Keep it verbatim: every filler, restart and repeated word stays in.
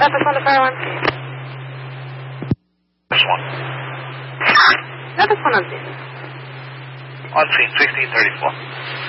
Office one to fire one scene. This one. Office one on scene. On scene, sixteen thirty-four.